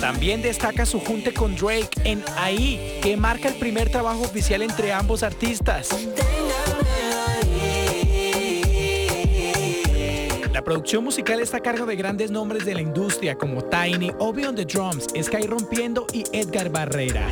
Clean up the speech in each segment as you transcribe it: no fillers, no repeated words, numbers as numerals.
También destaca su junte con Drake en Ahí, que marca el primer trabajo oficial entre ambos artistas. La producción musical está a cargo de grandes nombres de la industria como Tiny, Obi on the Drums, Sky Rompiendo y Edgar Barrera.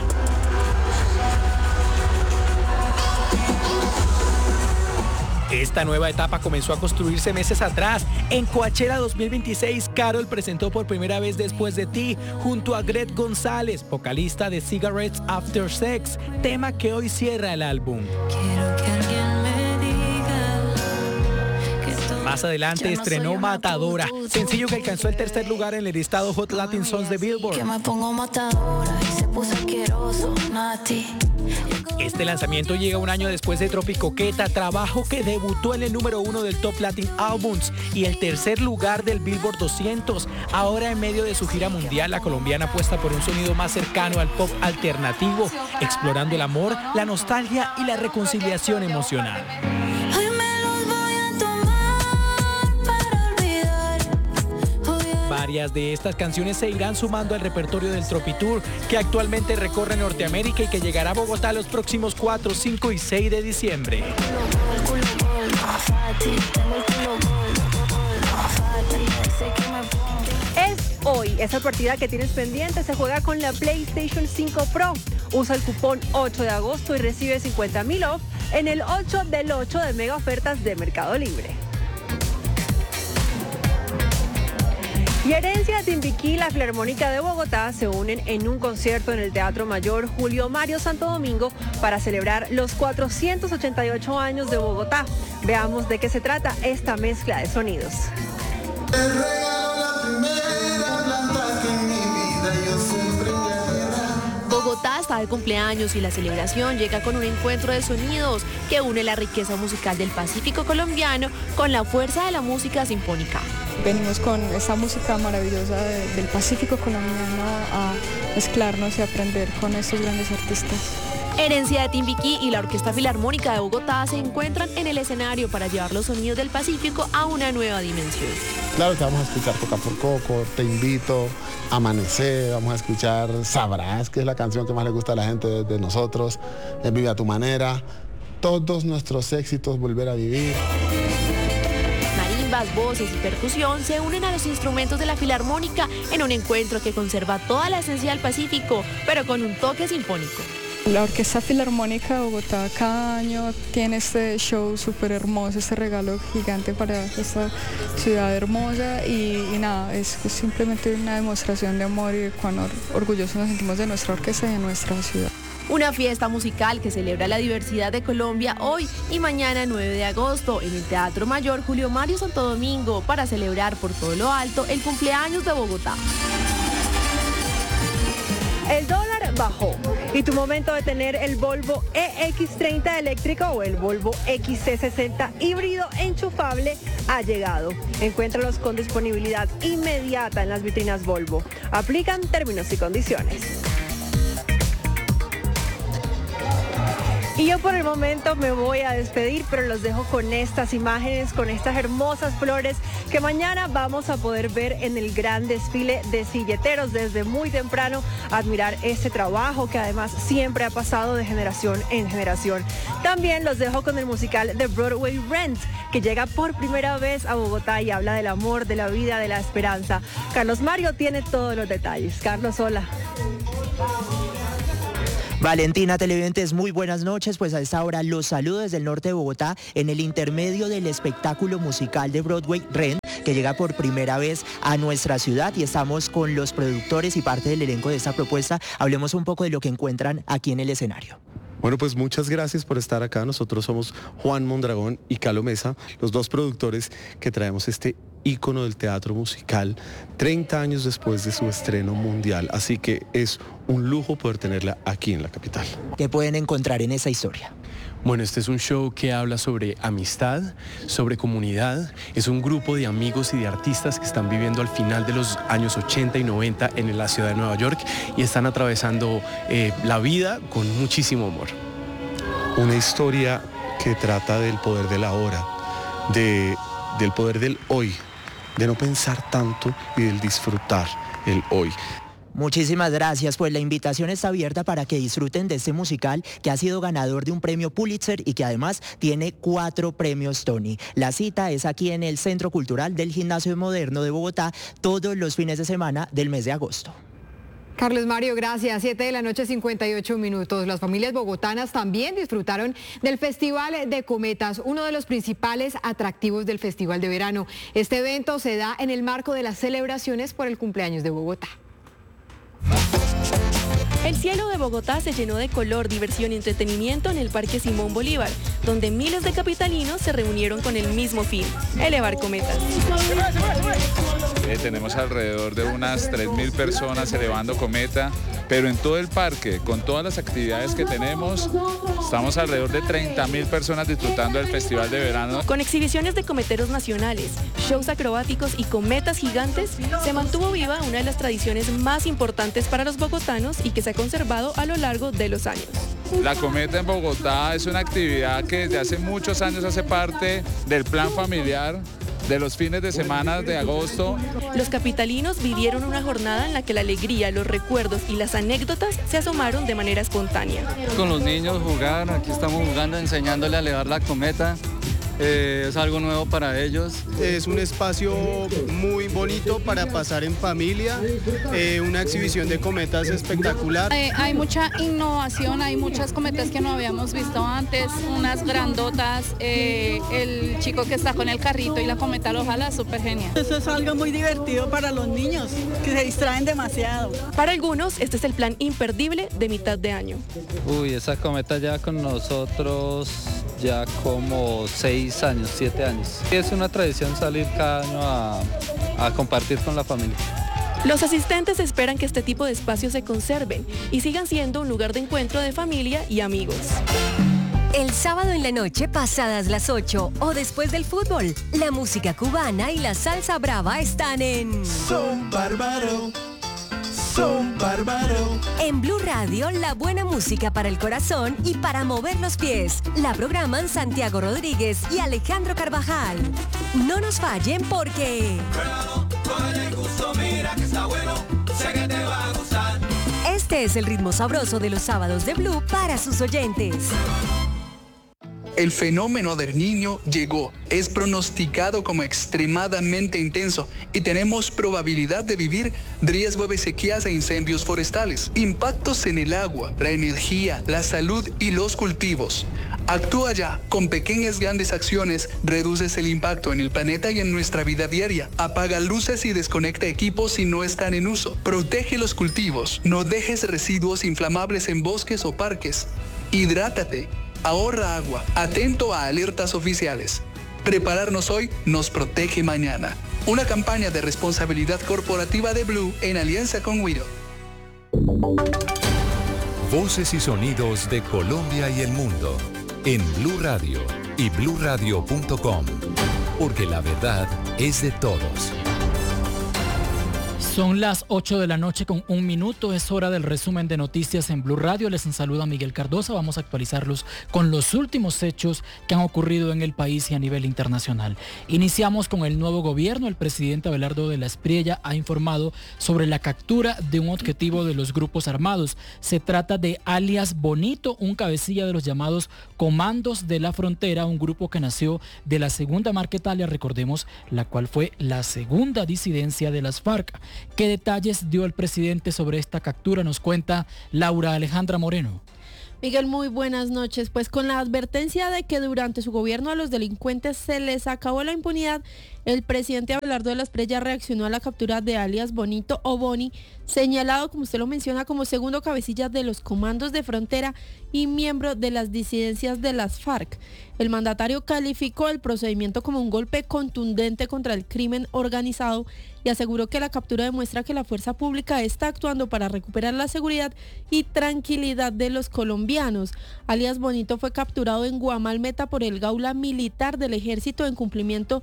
Esta nueva etapa comenzó a construirse meses atrás. En Coachella 2026, Karol presentó por primera vez Después de ti, junto a Greg González, vocalista de Cigarettes After Sex, tema que hoy cierra el álbum. Quiero que alguien me diga que Más adelante estrenó Matadora, sencillo que alcanzó el tercer lugar en el listado Hot Latin Songs de Billboard. que me pongo matadora y se puso asqueroso, Nati. Este lanzamiento llega un año después de Tropicoqueta, trabajo que debutó en el número 1 del Top Latin Albums y el tercer lugar del Billboard 200. Ahora, en medio de su gira mundial, la colombiana apuesta por un sonido más cercano al pop alternativo, explorando el amor, la nostalgia y la reconciliación emocional. Hoy me los voy a tomar para olvidar. Varias de estas canciones se irán sumando al repertorio del Tropitour, que actualmente recorre Norteamérica y que llegará a Bogotá los próximos 4, 5 y 6 de diciembre. Es hoy. Esa partida que tienes pendiente se juega con la PlayStation 5 Pro. Usa el cupón 8 de agosto y recibe 50,000 off en el 8 del 8 de Mega Ofertas de Mercado Libre. Y Herencia, Timbiquí y la Filarmónica de Bogotá se unen en un concierto en el Teatro Mayor Julio Mario Santo Domingo para celebrar los 488 años de Bogotá. Veamos de qué se trata esta mezcla de sonidos. Bogotá está de cumpleaños y la celebración llega con un encuentro de sonidos que une la riqueza musical del Pacífico colombiano con la fuerza de la música sinfónica. Venimos con esta música maravillosa del Pacífico colombiano a mezclarnos y aprender con estos grandes artistas. Herencia de Timbiquí y la Orquesta Filarmónica de Bogotá se encuentran en el escenario para llevar los sonidos del Pacífico a una nueva dimensión. Claro que vamos a escuchar Coca por Coco, Te Invito, Amanecer, vamos a escuchar Sabrás, que es la canción que más le gusta a la gente de nosotros, Vive a tu manera, todos nuestros éxitos, Volver a vivir. Marimbas, voces y percusión se unen a los instrumentos de la Filarmónica en un encuentro que conserva toda la esencia del Pacífico, pero con un toque sinfónico. La Orquesta Filarmónica de Bogotá cada año tiene este show súper hermoso, este regalo gigante para esta ciudad hermosa y nada, es simplemente una demostración de amor y de cuán orgullosos nos sentimos de nuestra orquesta y de nuestra ciudad. Una fiesta musical que celebra la diversidad de Colombia hoy y mañana 9 de agosto en el Teatro Mayor Julio Mario Santo Domingo para celebrar por todo lo alto el cumpleaños de Bogotá. El dólar bajó y tu momento de tener el Volvo EX30 eléctrico o el Volvo XC60 híbrido enchufable ha llegado. Encuéntralos con disponibilidad inmediata en las vitrinas Volvo. Aplican términos y condiciones. Y yo por el momento me voy a despedir, pero los dejo con estas imágenes, con estas hermosas flores que mañana vamos a poder ver en el gran desfile de silleteros desde muy temprano, admirar este trabajo que además siempre ha pasado de generación en generación. También los dejo con el musical de Broadway Rent, que llega por primera vez a Bogotá y habla del amor, de la vida, de la esperanza. Carlos Mario tiene todos los detalles. Carlos, hola. Valentina, televidentes, muy buenas noches. Pues a esta hora los saludo desde el norte de Bogotá en el intermedio del espectáculo musical de Broadway Rent, que llega por primera vez a nuestra ciudad y estamos con los productores y parte del elenco de esta propuesta. Hablemos un poco de lo que encuentran aquí en el escenario. Bueno, pues muchas gracias por estar acá. Nosotros somos Juan Mondragón y Calo Mesa, los dos productores que traemos este ícono del teatro musical 30 años después de su estreno mundial. Así que es un lujo poder tenerla aquí en la capital. ¿Qué pueden encontrar en esa historia? Bueno, este es un show que habla sobre amistad, sobre comunidad. Es un grupo de amigos y de artistas que están viviendo al final de los años 80 y 90 en la ciudad de Nueva York y están atravesando la vida con muchísimo amor. Una historia que trata del poder de la hora, del poder del hoy, de no pensar tanto y del disfrutar el hoy. Muchísimas gracias, pues la invitación está abierta para que disfruten de este musical que ha sido ganador de un premio Pulitzer y que además tiene 4 premios Tony. La cita es aquí en el Centro Cultural del Gimnasio Moderno de Bogotá todos los fines de semana del mes de agosto. Carlos Mario, gracias. 7:58 p.m. Las familias bogotanas también disfrutaron del Festival de Cometas, uno de los principales atractivos del Festival de Verano. Este evento se da en el marco de las celebraciones por el cumpleaños de Bogotá. El cielo de Bogotá se llenó de color, diversión y entretenimiento en el Parque Simón Bolívar, donde miles de capitalinos se reunieron con el mismo fin, elevar cometas. Tenemos alrededor de unas 3.000 personas elevando cometa, pero en todo el parque, con todas las actividades que tenemos, estamos alrededor de 30.000 personas disfrutando del Festival de Verano. Con exhibiciones de cometeros nacionales, shows acrobáticos y cometas gigantes, se mantuvo viva una de las tradiciones más importantes para los bogotanos y que se ha conservado a lo largo de los años. La cometa en Bogotá es una actividad que desde hace muchos años hace parte del plan familiar de los fines de semana de agosto. Los capitalinos vivieron una jornada en la que la alegría, los recuerdos y las anécdotas se asomaron de manera espontánea. Con los niños jugar, aquí estamos jugando, enseñándole a elevar la cometa. Es algo nuevo para ellos. Es un espacio muy bonito para pasar en familia, una exhibición de cometas espectacular. Hay mucha innovación, hay muchas cometas que no habíamos visto antes, unas grandotas, el chico que está con el carrito y la cometa lo jala, súper genial. Eso es algo muy divertido para los niños, que se distraen demasiado. Para algunos, este es el plan imperdible de mitad de año. Uy, esa cometa ya con nosotros ya como 6 años, 7 años. Es una tradición salir cada año a compartir con la familia. Los asistentes esperan que este tipo de espacios se conserven y sigan siendo un lugar de encuentro de familia y amigos. El sábado en la noche, pasadas las 8 o después del fútbol, la música cubana y la salsa brava están en Son Bárbaro. Son Bárbaro. En Blue Radio, la buena música para el corazón y para mover los pies. La programan Santiago Rodríguez y Alejandro Carvajal. No nos fallen porque... Este es el ritmo sabroso de los sábados de Blue para sus oyentes. El fenómeno del Niño llegó, es pronosticado como extremadamente intenso y tenemos probabilidad de vivir riesgo de sequías e incendios forestales, impactos en el agua, la energía, la salud y los cultivos. Actúa ya, con pequeñas grandes acciones reduces el impacto en el planeta y en nuestra vida diaria. Apaga luces y desconecta equipos si no están en uso. Protege los cultivos, no dejes residuos inflamables en bosques o parques. Hidrátate. Ahorra agua, atento a alertas oficiales. Prepararnos hoy nos protege mañana. Una campaña de responsabilidad corporativa de Blue en alianza con Wido. Voces y sonidos de Colombia y el mundo en Blue Radio y bluradio.com, porque la verdad es de todos. Son las 8 de la noche con 1 minuto, es hora del resumen de noticias en Blue Radio. Les saluda Miguel Cardosa, vamos a actualizarlos con los últimos hechos que han ocurrido en el país y a nivel internacional. Iniciamos con el nuevo gobierno. El presidente Abelardo de la Espriella ha informado sobre la captura de un objetivo de los grupos armados. Se trata de alias Bonito, un cabecilla de los llamados Comandos de la Frontera, un grupo que nació de la Segunda Marquetalia, recordemos, la cual fue la segunda disidencia de las FARC. ¿Qué detalles dio el presidente sobre esta captura? Nos cuenta Laura Alejandra Moreno. Miguel, muy buenas noches. Pues con la advertencia de que durante su gobierno a los delincuentes se les acabó la impunidad, el presidente Abelardo de la Espriella reaccionó a la captura de alias Bonito o Boni, señalado, como usted lo menciona, como segundo cabecilla de los Comandos de Frontera y miembro de las disidencias de las FARC. El mandatario calificó el procedimiento como un golpe contundente contra el crimen organizado y aseguró que la captura demuestra que la fuerza pública está actuando para recuperar la seguridad y tranquilidad de los colombianos. Alias Bonito fue capturado en Guamalmeta por el Gaula Militar del Ejército en cumplimiento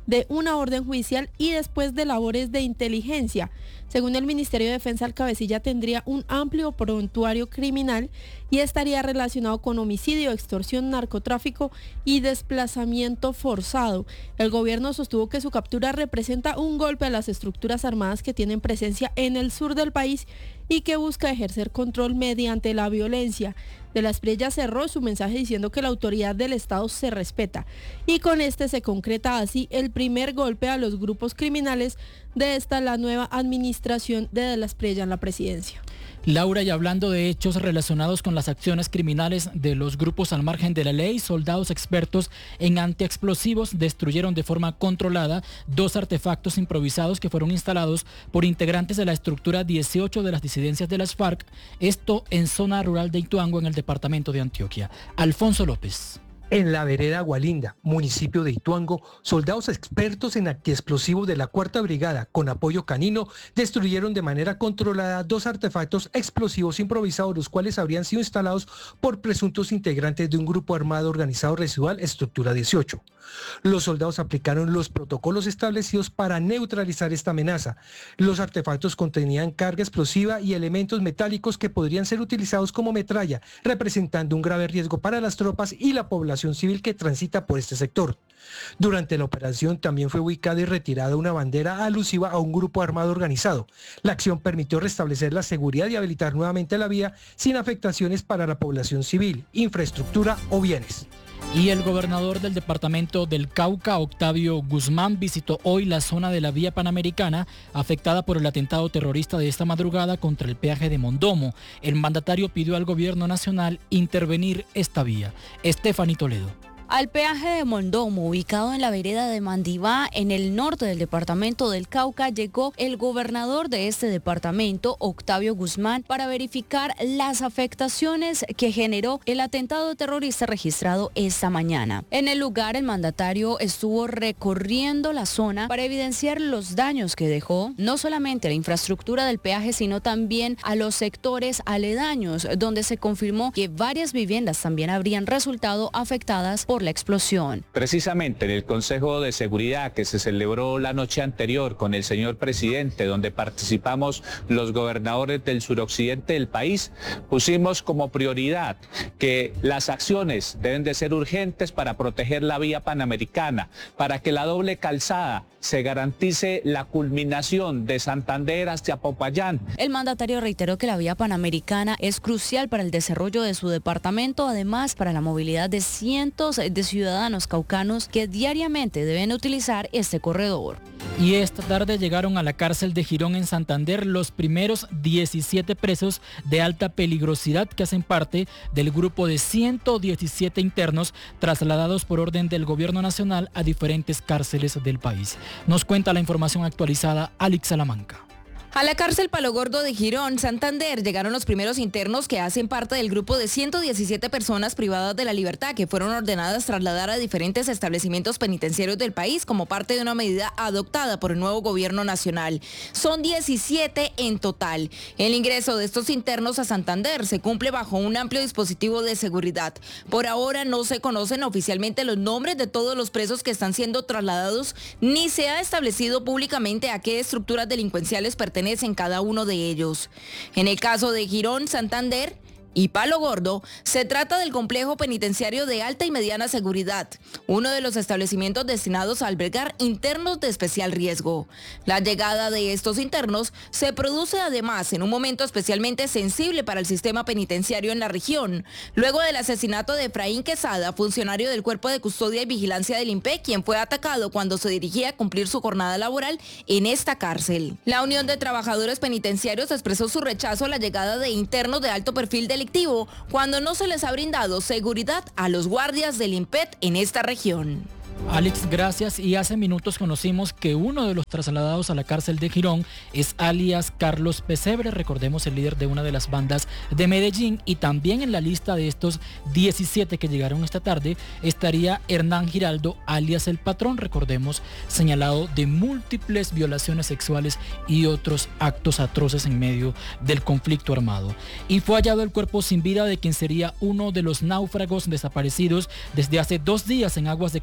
de una orden judicial y después de labores de inteligencia. Según el Ministerio de Defensa, el cabecilla tendría un amplio prontuario criminal y estaría relacionado con homicidio, extorsión, narcotráfico y desplazamiento forzado. El gobierno sostuvo que su captura representa un golpe a las estructuras armadas que tienen presencia en el sur del país y que busca ejercer control mediante la violencia. De la Espriella cerró su mensaje diciendo que la autoridad del Estado se respeta y con este se concreta así el primer golpe a los grupos criminales de la nueva administración de la Espriella en la presidencia. Laura, y hablando de hechos relacionados con las acciones criminales de los grupos al margen de la ley, soldados expertos en antiexplosivos destruyeron de forma controlada 2 artefactos improvisados que fueron instalados por integrantes de la estructura 18 de las disidencias de las FARC, esto en zona rural de Ituango, en el departamento de Antioquia. Alfonso López. En la vereda Gualinda, municipio de Ituango, soldados expertos en antiexplosivos de la 4ª Brigada, con apoyo canino, destruyeron de manera controlada 2 artefactos explosivos improvisados, los cuales habrían sido instalados por presuntos integrantes de un grupo armado organizado residual, estructura 18. Los soldados aplicaron los protocolos establecidos para neutralizar esta amenaza. Los artefactos contenían carga explosiva y elementos metálicos que podrían ser utilizados como metralla, representando un grave riesgo para las tropas y la población civil que transita por este sector. Durante la operación también fue ubicada y retirada una bandera alusiva a un grupo armado organizado. La acción permitió restablecer la seguridad y habilitar nuevamente la vía sin afectaciones para la población civil, infraestructura o bienes. Y el gobernador del departamento del Cauca, Octavio Guzmán, visitó hoy la zona de la vía panamericana afectada por el atentado terrorista de esta madrugada contra el peaje de Mondomo. El mandatario pidió al gobierno nacional intervenir esta vía. Estefanía Toledo. Al peaje de Mondomo, ubicado en la vereda de Mandibá, en el norte del departamento del Cauca, llegó el gobernador de este departamento, Octavio Guzmán, para verificar las afectaciones que generó el atentado terrorista registrado esta mañana. En el lugar, el mandatario estuvo recorriendo la zona para evidenciar los daños que dejó, no solamente a la infraestructura del peaje, sino también a los sectores aledaños, donde se confirmó que varias viviendas también habrían resultado afectadas por la explosión. Precisamente en el Consejo de Seguridad que se celebró la noche anterior con el señor presidente, donde participamos los gobernadores del suroccidente del país, pusimos como prioridad que las acciones deben de ser urgentes para proteger la vía panamericana, para que la doble calzada se garantice la culminación de Santander hacia Popayán. El mandatario reiteró que la vía panamericana es crucial para el desarrollo de su departamento, además para la movilidad de cientos de ciudadanos caucanos que diariamente deben utilizar este corredor. Y esta tarde llegaron a la cárcel de Girón en Santander los primeros 17 presos de alta peligrosidad que hacen parte del grupo de 117 internos trasladados por orden del gobierno nacional a diferentes cárceles del país. Nos cuenta la información actualizada Alex Salamanca. A la cárcel Palo Gordo de Girón, Santander, llegaron los primeros internos que hacen parte del grupo de 117 personas privadas de la libertad que fueron ordenadas trasladar a diferentes establecimientos penitenciarios del país como parte de una medida adoptada por el nuevo gobierno nacional. Son 17 en total. El ingreso de estos internos a Santander se cumple bajo un amplio dispositivo de seguridad. Por ahora no se conocen oficialmente los nombres de todos los presos que están siendo trasladados, ni se ha establecido públicamente a qué estructuras delincuenciales pertenecen cada uno de ellos. En el caso de Girón, Santander y Palo Gordo, se trata del complejo penitenciario de alta y mediana seguridad, uno de los establecimientos destinados a albergar internos de especial riesgo. La llegada de estos internos se produce además en un momento especialmente sensible para el sistema penitenciario en la región, luego del asesinato de Efraín Quesada, funcionario del Cuerpo de Custodia y Vigilancia del INPE, quien fue atacado cuando se dirigía a cumplir su jornada laboral en esta cárcel. La Unión de Trabajadores Penitenciarios expresó su rechazo a la llegada de internos de alto perfil delictivo cuando no se les ha brindado seguridad a los guardias del INPET en esta región. Alex, gracias. Y hace minutos conocimos que uno de los trasladados a la cárcel de Girón es alias Carlos Pesebre, recordemos el líder de una de las bandas de Medellín, y también en la lista de estos 17 que llegaron esta tarde estaría Hernán Giraldo, alias El Patrón, recordemos, señalado de múltiples violaciones sexuales y otros actos atroces en medio del conflicto armado. Y fue hallado el cuerpo sin vida de quien sería uno de los náufragos desaparecidos desde hace 2 días en aguas de Cartagena.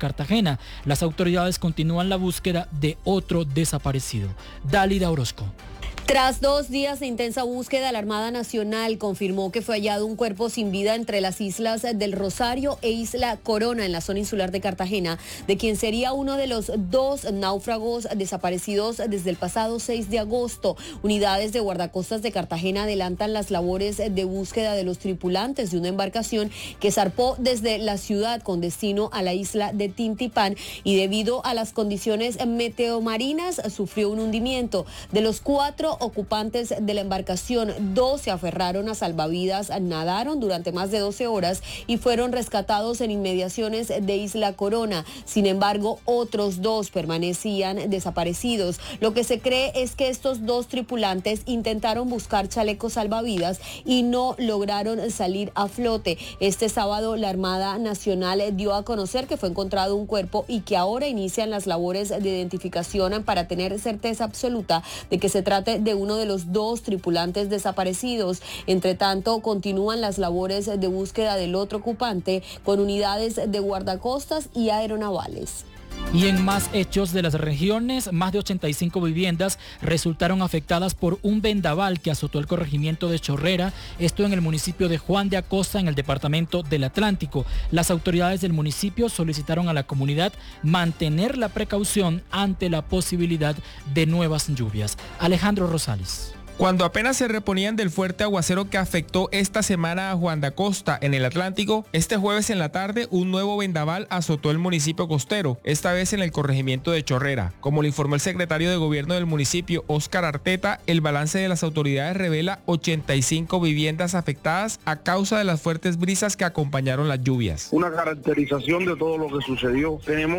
Cartagena. Las autoridades continúan la búsqueda de otro desaparecido. Dálida Orozco. Tras 2 días de intensa búsqueda, la Armada Nacional confirmó que fue hallado un cuerpo sin vida entre las islas del Rosario e Isla Corona, en la zona insular de Cartagena, de quien sería uno de los 2 náufragos desaparecidos desde el pasado 6 de agosto. Unidades de guardacostas de Cartagena adelantan las labores de búsqueda de los tripulantes de una embarcación que zarpó desde la ciudad con destino a la isla de Tintipán y debido a las condiciones meteomarinas sufrió un hundimiento. De los 4 ocupantes de la embarcación, 2 se aferraron a salvavidas, nadaron durante más de 12 horas y fueron rescatados en inmediaciones de Isla Corona. Sin embargo, otros 2 permanecían desaparecidos. Lo que se cree es que estos 2 tripulantes intentaron buscar chalecos salvavidas y no lograron salir a flote. Este sábado, la Armada Nacional dio a conocer que fue encontrado un cuerpo y que ahora inician las labores de identificación para tener certeza absoluta de que se trate de uno de los 2 tripulantes desaparecidos. Entre tanto, continúan las labores de búsqueda del otro ocupante con unidades de guardacostas y aeronavales. Y en más hechos de las regiones, más de 85 viviendas resultaron afectadas por un vendaval que azotó el corregimiento de Chorrera, esto en el municipio de Juan de Acosta, en el departamento del Atlántico. Las autoridades del municipio solicitaron a la comunidad mantener la precaución ante la posibilidad de nuevas lluvias. Alejandro Rosales. Cuando apenas se reponían del fuerte aguacero que afectó esta semana a Juan de Acosta en el Atlántico, este jueves en la tarde un nuevo vendaval azotó el municipio costero, esta vez en el corregimiento de Chorrera. Como le informó el secretario de gobierno del municipio, Óscar Arteta, el balance de las autoridades revela 85 viviendas afectadas a causa de las fuertes brisas que acompañaron las lluvias. Una caracterización de todo lo que sucedió. Tenemos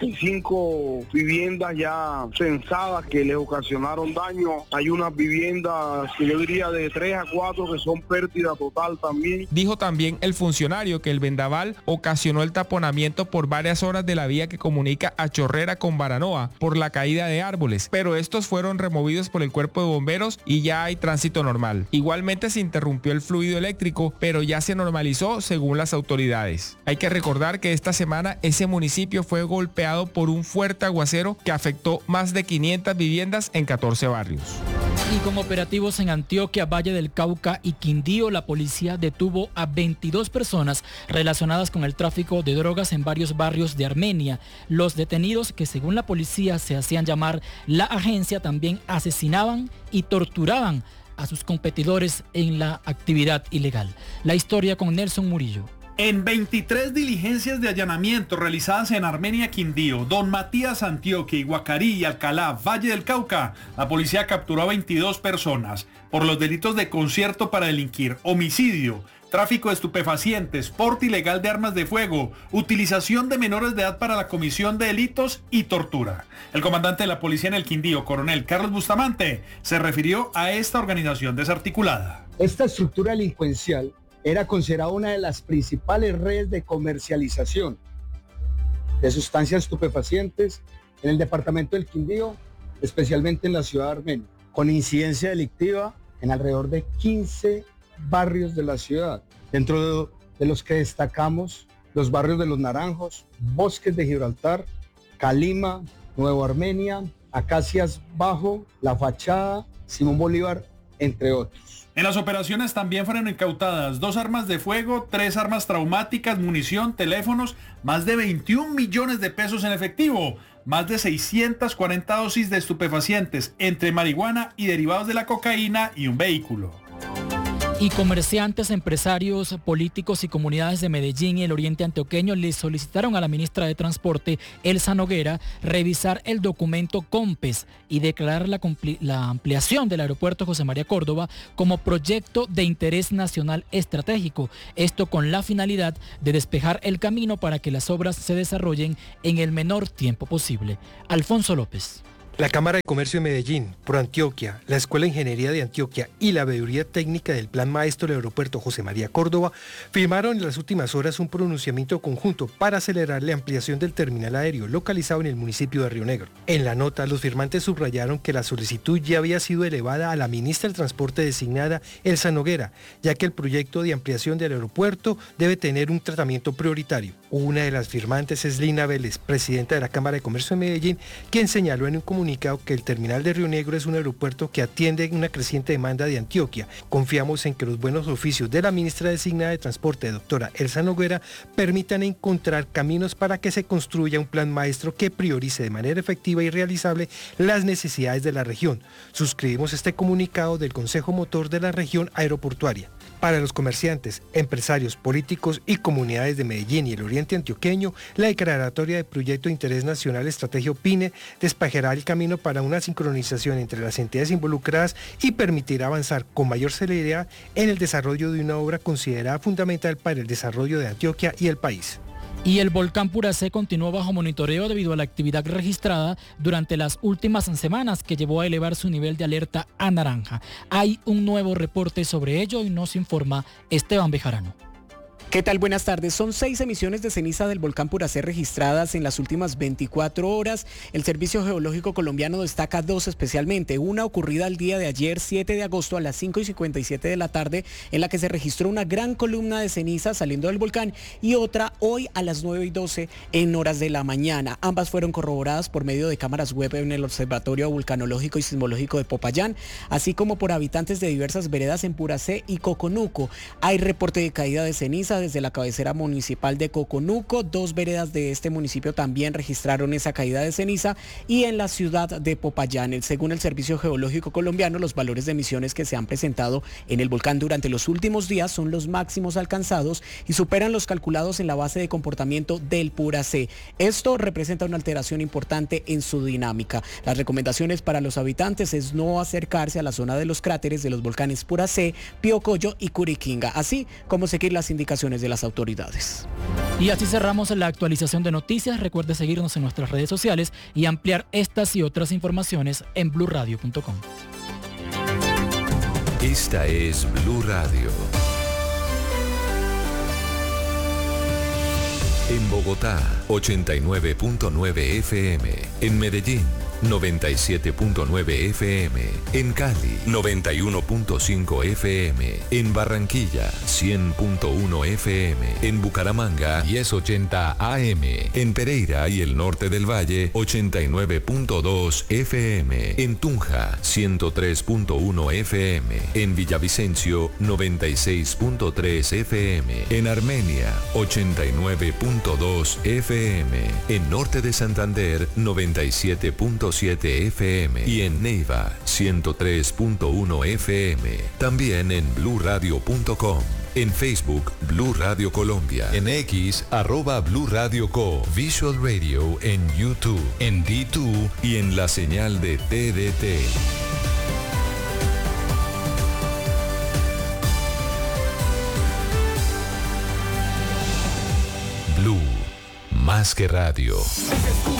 85 viviendas ya censadas que les ocasionaron daño. Hay unas viviendas que yo diría de 3 a 4 que son pérdida total también. Dijo también el funcionario que el vendaval ocasionó el taponamiento por varias horas de la vía que comunica a Chorrera con Baranoa por la caída de árboles, pero estos fueron removidos por el cuerpo de bomberos y ya hay tránsito normal. Igualmente se interrumpió el fluido eléctrico, pero ya se normalizó según las autoridades. Hay que recordar que esta semana ese municipio fue golpeado por un fuerte aguacero que afectó más de 500 viviendas en 14 barrios. Y con operativos en Antioquia, Valle del Cauca y Quindío, la policía detuvo a 22 personas relacionadas con el tráfico de drogas en varios barrios de Armenia. Los detenidos, que según la policía se hacían llamar la agencia, también asesinaban y torturaban a sus competidores en la actividad ilegal. La historia con Nelson Murillo. En 23 diligencias de allanamiento realizadas en Armenia, Quindío, Don Matías, Antioquia, Iguacarí y Alcalá, Valle del Cauca, la policía capturó a 22 personas por los delitos de concierto para delinquir, homicidio, tráfico de estupefacientes, porte ilegal de armas de fuego, utilización de menores de edad para la comisión de delitos y tortura. El comandante de la policía en el Quindío, coronel Carlos Bustamante, se refirió a esta organización desarticulada. Esta estructura delincuencial era considerada una de las principales redes de comercialización de sustancias estupefacientes en el departamento del Quindío, especialmente en la ciudad de Armenia, con incidencia delictiva en alrededor de 15 barrios de la ciudad, dentro de los que destacamos los barrios de Los Naranjos, Bosques de Gibraltar, Calima, Nuevo Armenia, Acacias Bajo, La Fachada, Simón Bolívar, entre otros. En las operaciones también fueron incautadas 2 armas de fuego, 3 armas traumáticas, munición, teléfonos, más de 21 millones de pesos en efectivo, más de 640 dosis de estupefacientes, entre marihuana y derivados de la cocaína y un vehículo. Y comerciantes, empresarios, políticos y comunidades de Medellín y el oriente antioqueño le solicitaron a la ministra de Transporte, Elsa Noguera, revisar el documento COMPES y declarar la ampliación del aeropuerto José María Córdoba como proyecto de interés nacional estratégico. Esto con la finalidad de despejar el camino para que las obras se desarrollen en el menor tiempo posible. Alfonso López. La Cámara de Comercio de Medellín, ProAntioquia, la Escuela de Ingeniería de Antioquia y la Veeduría Técnica del Plan Maestro del Aeropuerto José María Córdoba firmaron en las últimas horas un pronunciamiento conjunto para acelerar la ampliación del terminal aéreo localizado en el municipio de Río Negro. En la nota, los firmantes subrayaron que la solicitud ya había sido elevada a la ministra del Transporte designada, Elsa Noguera, ya que el proyecto de ampliación del aeropuerto debe tener un tratamiento prioritario. Una de las firmantes es Lina Vélez, presidenta de la Cámara de Comercio de Medellín, quien señaló en un comunicado que el terminal de Río Negro es un aeropuerto que atiende una creciente demanda de Antioquia. Confiamos en que los buenos oficios de la ministra designada de Transporte, doctora Elsa Noguera, permitan encontrar caminos para que se construya un plan maestro que priorice de manera efectiva y realizable las necesidades de la región. Suscribimos este comunicado del Consejo Motor de la Región Aeroportuaria. Para los comerciantes, empresarios, políticos y comunidades de Medellín y el oriente antioqueño, la declaratoria de Proyecto de Interés Nacional Estrategia PINE despejará el camino para una sincronización entre las entidades involucradas y permitirá avanzar con mayor celeridad en el desarrollo de una obra considerada fundamental para el desarrollo de Antioquia y el país. Y el volcán Puracé continuó bajo monitoreo debido a la actividad registrada durante las últimas semanas que llevó a elevar su nivel de alerta a naranja. Hay un nuevo reporte sobre ello y nos informa Esteban Bejarano. ¿Qué tal? Buenas tardes. Son 6 emisiones de ceniza del volcán Puracé registradas en las últimas 24 horas. El Servicio Geológico Colombiano destaca 2 especialmente. Una ocurrida el día de ayer, 7 de agosto, a las 5:57 de la tarde, en la que se registró una gran columna de ceniza saliendo del volcán, y otra hoy a las 9:12 en horas de la mañana. Ambas fueron corroboradas por medio de cámaras web en el Observatorio Vulcanológico y Sismológico de Popayán, así como por habitantes de diversas veredas en Puracé y Coconuco. Hay reporte de caída de ceniza desde la cabecera municipal de Coconuco. 2 veredas de este municipio también registraron esa caída de ceniza, y en la ciudad de Popayán. Según el Servicio Geológico Colombiano, los valores de emisiones que se han presentado en el volcán durante los últimos días son los máximos alcanzados y superan los calculados en la base de comportamiento del Puracé. Esto representa una alteración importante en su dinámica. Las recomendaciones para los habitantes es no acercarse a la zona de los cráteres de los volcanes Puracé, Piocoyo y Curiquinga, así como seguir las indicaciones de las autoridades. Y así cerramos la actualización de noticias. Recuerde seguirnos en nuestras redes sociales y ampliar estas y otras informaciones en blurradio.com. Esta es Blue Radio. En Bogotá, 89.9 FM. En Medellín, 97.9 FM, en Cali 91.5 FM, en Barranquilla 100.1 FM, en Bucaramanga 1080 AM, en Pereira y el norte del Valle 89.2 FM, en Tunja 103.1 FM, en Villavicencio 96.3 FM, en Armenia 89.2 FM, en norte de Santander 97.7 FM y en Neiva 103.1 FM. También en blurradio.com. En Facebook, Blue Radio Colombia. En X, @Blue Radio Co. Visual Radio en YouTube, en D2 y en la señal de TDT. Blue, más que radio.